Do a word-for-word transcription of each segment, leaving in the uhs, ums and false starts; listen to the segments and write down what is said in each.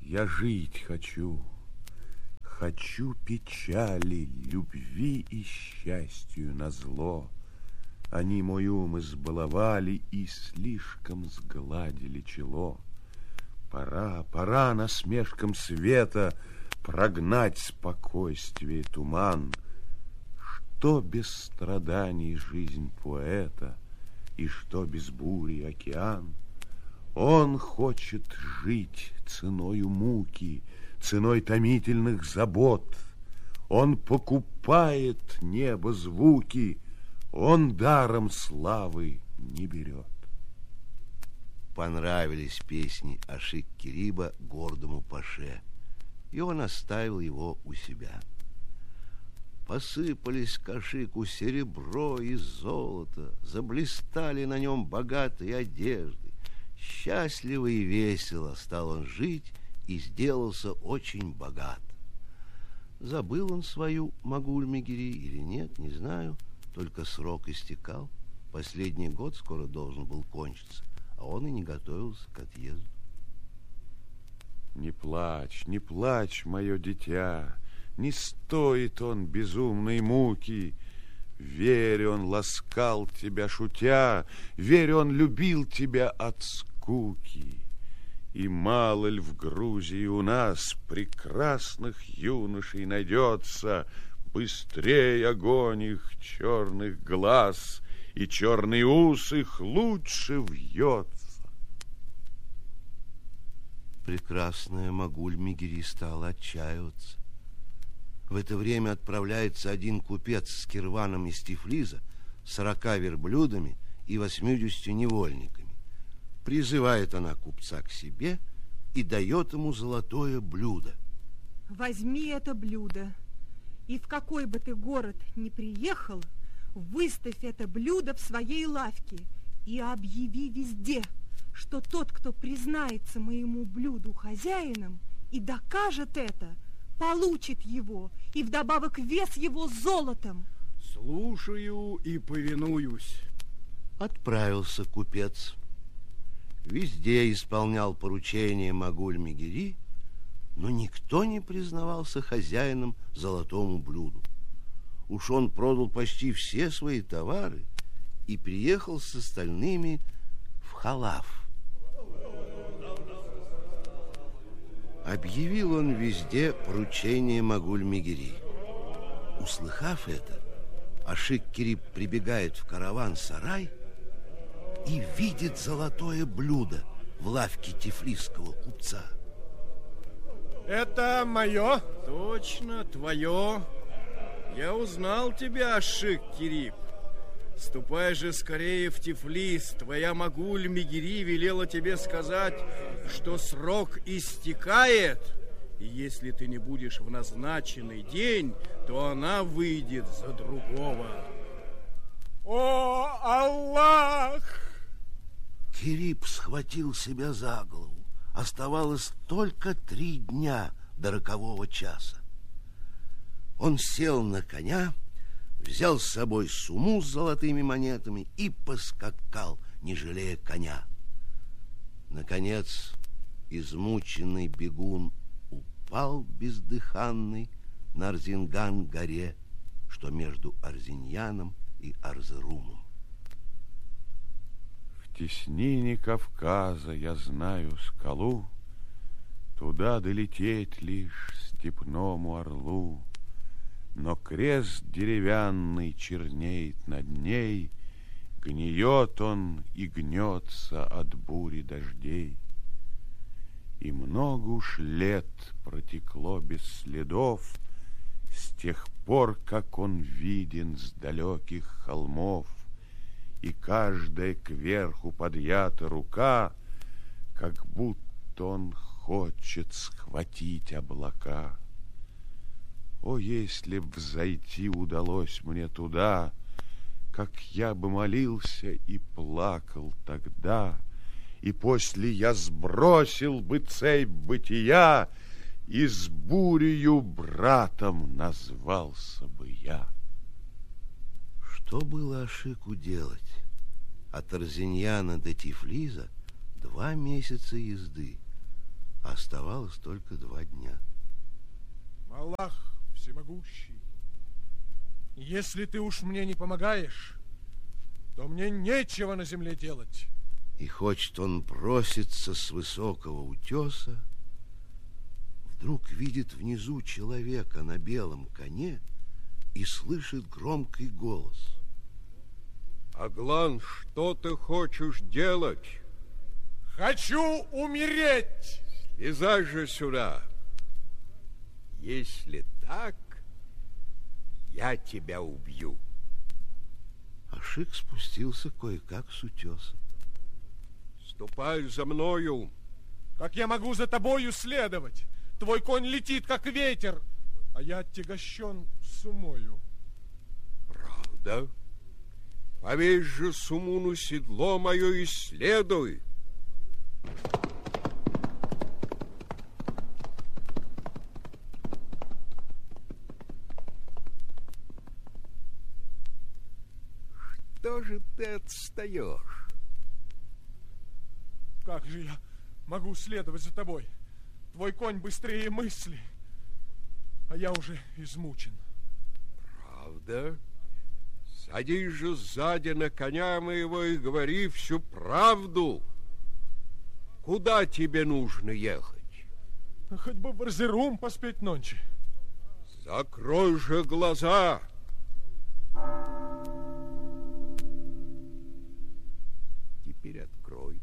Я жить хочу, хочу печали, любви и счастью назло. Они мой ум избаловали и слишком сгладили чело. Пора, пора насмешкам света прогнать спокойствие туман. Что без страданий жизнь поэта, и что без бури океан? Он хочет жить ценою муки, ценой томительных забот. Он покупает небо звуки, он даром славы не берет. Понравились песни Ашик Кириба гордому паше, и он оставил его у себя. Посыпались к Ашику серебро и золото, заблистали на нем богатые одежды. Счастливо и весело стал он жить и сделался очень богат. Забыл он свою Магуль-Мегери или нет, не знаю, только срок истекал. Последний год скоро должен был кончиться, а он и не готовился к отъезду. Не плачь, не плачь, мое дитя, не стоит он безумной муки. Верь, он ласкал тебя, шутя, верь, он любил тебя от скуки. И мало ли в Грузии у нас прекрасных юношей найдется, быстрей огонь их черных глаз, и черный ус их лучше вьется. Прекрасная Магуль-Мегери стала отчаиваться. В это время отправляется один купец с кирваном из Тифлиза, сорока верблюдами и восьмидесятью невольниками. Призывает она купца к себе и дает ему золотое блюдо. Возьми это блюдо, и в какой бы ты город ни приехал, выставь это блюдо в своей лавке и объяви везде, что тот, кто признается моему блюду хозяином и докажет это, получит его, и вдобавок вес его золотом. Слушаю и повинуюсь. Отправился купец. Везде исполнял поручения Магуль-Мегери, но никто не признавался хозяином золотому блюду. Уж он продал почти все свои товары и приехал с остальными в Халав. Объявил он везде поручение Магуль-Мегери. Услыхав это, Ашик-Кириб прибегает в караван-сарай и видит золотое блюдо в лавке тифлисского купца. Это мое? Точно, твое. Я узнал тебя, Ашик-Кириб. Ступай же скорее в Тифлис. Твоя Магуль-Мегери велела тебе сказать, что срок истекает, и если ты не будешь в назначенный день, то она выйдет за другого. О, Аллах! Кириб схватил себя за голову. Оставалось только три дня до рокового часа. Он сел на коня, взял с собой сумму с золотыми монетами и поскакал, не жалея коня. Наконец, измученный бегун упал бездыханный на Арзинган-горе, что между Арзиньяном и Арзырумом. В теснине Кавказа я знаю скалу, туда долететь лишь степному орлу. Но крест деревянный чернеет над ней, гниет он и гнется от бури дождей. И много уж лет протекло без следов с тех пор, как он виден с далеких холмов, и каждая кверху подъята рука, как будто он хочет схватить облака. О, если б взойти удалось мне туда, как я бы молился и плакал тогда, и после я сбросил бы цепь бытия, и с бурею братом назвался бы я. Что было Ашику делать? От Арзиньяна до Тифлиза два месяца езды, Оставалось только два дня. Аллах всемогущий, если ты уж мне не помогаешь, то мне нечего на земле делать. И хочет он броситься с высокого утеса, вдруг видит внизу человека на белом коне и слышит громкий голос. Аглан, что ты хочешь делать? Хочу умереть! Слезай же сюда. Если так, я тебя убью. Ашик спустился кое-как с утеса. Ступай за мною. Как я могу за тобою следовать? Твой конь летит, как ветер, а я отягощен сумою. Правда? Повесь же суму на седло мое и следуй. Что же ты отстаешь? Как же я могу следовать за тобой? Твой конь быстрее мысли, а я уже измучен. Правда? Садись же сзади на коня моего и говори всю правду. Куда тебе нужно ехать? Хоть бы в Эрзерум поспеть ночи. Закрой же глаза. Теперь открой.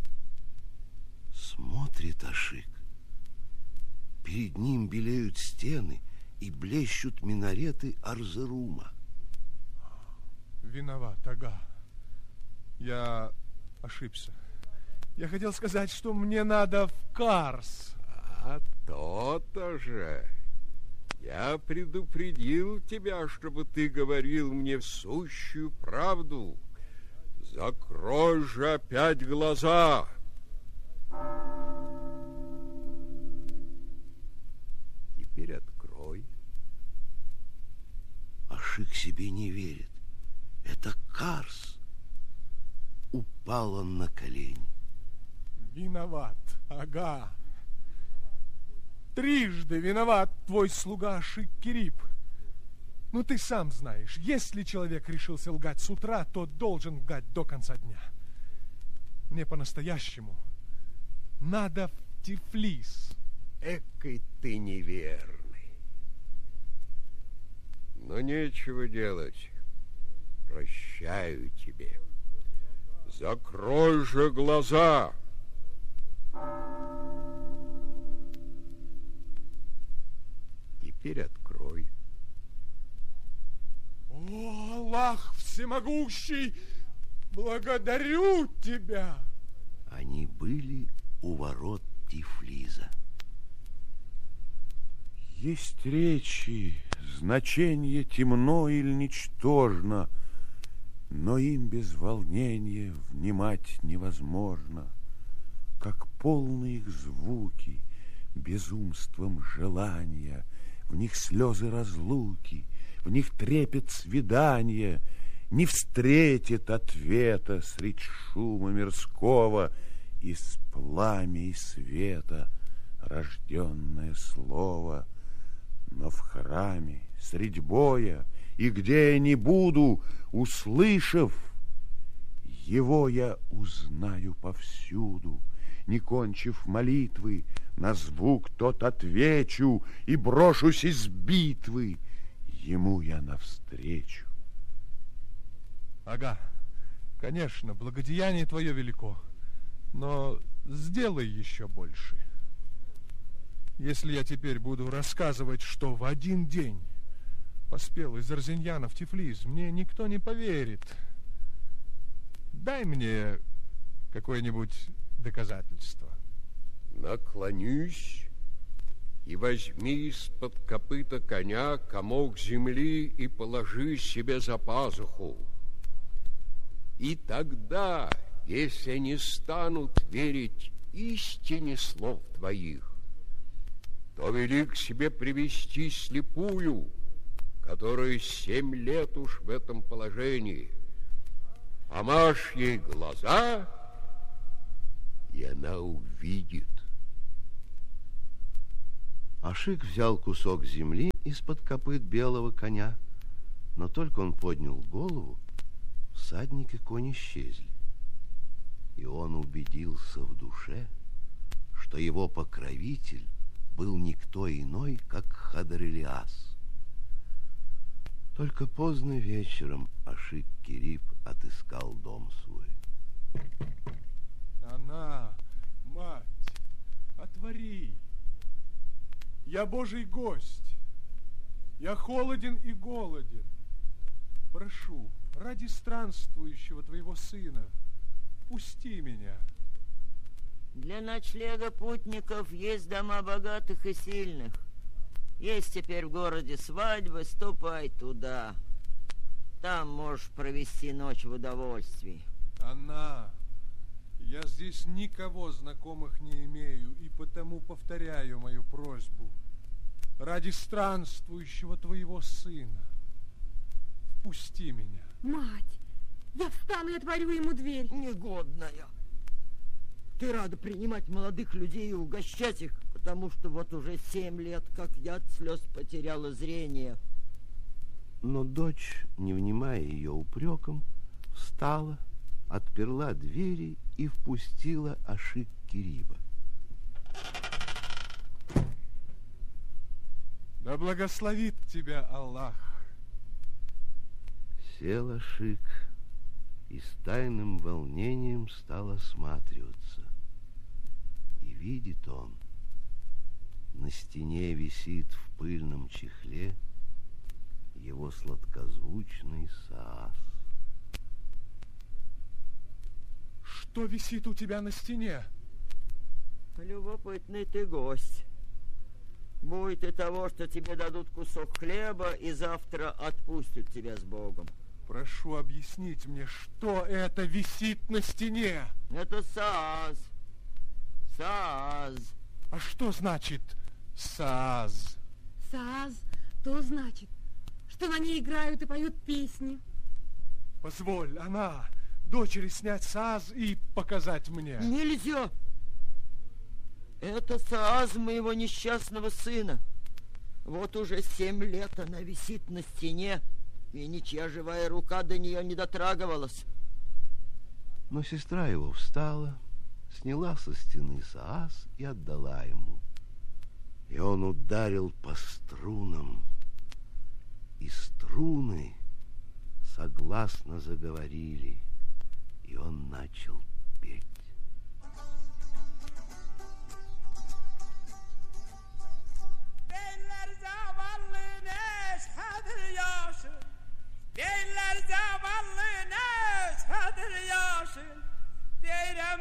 Смотрит Ашик. Перед ним белеют стены и блещут минареты Эрзерума. Виноват, ага. Я ошибся. Я хотел сказать, что мне надо в Карс. А то-то же. Я предупредил тебя, чтобы ты говорил мне сущую правду. Закрой же опять глаза. Теперь открой. Ашик себе не верит. Это Карс. Упал он на колени. Виноват, ага. Трижды виноват твой слуга Ашик-Кирип. Ну, ты сам знаешь, если человек решился лгать с утра, то должен лгать до конца дня. Мне по-настоящему надо в Тифлис. Экой ты неверный. Но нечего делать. Прощаю тебе. Закрой же глаза. Теперь открой. О, Аллах всемогущий, благодарю тебя. Они были у ворот Тифлиза. Есть речи, значение темно или ничтожно, но им без волнения внимать невозможно, как полны их звуки безумством желания, в них слезы разлуки, в них трепет свидания, не встретит ответа средь шума мирского из пламя и света рожденное слово. Но в храме, средь боя, и где я не буду, услышав, его я узнаю повсюду. Не кончив молитвы, на звук тот отвечу и брошусь из битвы, ему я навстречу. Ага, конечно, благодеяние твое велико, но сделай еще больше. Если я теперь буду рассказывать, что в один день поспел из Арзиньяна в Тифлис, мне никто не поверит. Дай мне какое-нибудь доказательство. Наклонись и возьми из-под копыта коня комок земли и положи себе за пазуху. И тогда, если они станут верить истине слов твоих, то вели к себе привести слепую, которая семь лет уж в этом положении. Помажь ей глаза, и она увидит. Ашик взял кусок земли из-под копыт белого коня, но только он поднял голову, всадник и конь исчезли. И он убедился в душе, что его покровитель был никто иной, как Хадар-Илиас. Только поздно вечером Ашик-Кирип отыскал дом свой. Она, мать, отвори. Я Божий гость. Я холоден и голоден. Прошу, ради странствующего твоего сына, пусти меня. Для ночлега путников есть дома богатых и сильных. Есть теперь в городе свадьбы, ступай туда. Там можешь провести ночь в удовольствии. Она, я здесь никого знакомых не имею, и потому повторяю мою просьбу. Ради странствующего твоего сына, впусти меня. Мать, я встану и отворю ему дверь. Негодная. Ты рада принимать молодых людей и угощать их, потому что вот уже семь лет, как я от слез потеряла зрение. Но дочь, не внимая ее упреком, встала, отперла двери и впустила Ашик-Кириба. Да благословит тебя Аллах. Сел Ашик и с тайным волнением стал осматриваться. И видит он, на стене висит в пыльном чехле его сладкозвучный саас. Что висит у тебя на стене? Любопытный ты гость. Будет и того, что тебе дадут кусок хлеба и завтра отпустят тебя с Богом. Прошу объяснить мне, что это висит на стене? Это саас. Саас. А что значит саас? Саас, то значит, что на ней играют и поют песни. Позволь, она, дочери, снять саас и показать мне. Нельзя. Это саас моего несчастного сына. Вот уже семь лет она висит на стене, и ничья живая рука до нее не дотрагивалась. Но сестра его встала, сняла со стены саас и отдала ему. И он ударил по струнам, и струны согласно заговорили, и он начал петь.